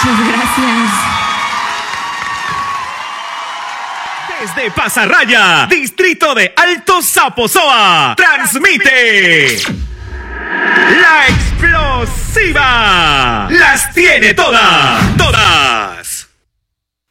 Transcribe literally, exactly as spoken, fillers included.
Muchas gracias. Desde Pasarraya, distrito de Alto Zaposoa, transmite La Explosiva. Las tiene todas, todas.